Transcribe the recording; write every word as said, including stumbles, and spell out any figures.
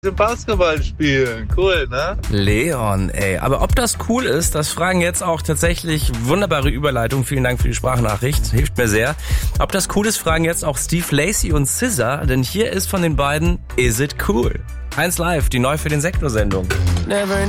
Basketball spielen. Cool, ne? Leon, ey. Aber ob das cool ist, das fragen jetzt auch tatsächlich wunderbare Überleitung. Vielen Dank für die Sprachnachricht. Hilft mir sehr. Ob das cool ist, fragen jetzt auch Steve Lacy und S Z A. Denn hier ist von den beiden Is It Cool? eins Live, die neu für den Sektor-Sendung. Never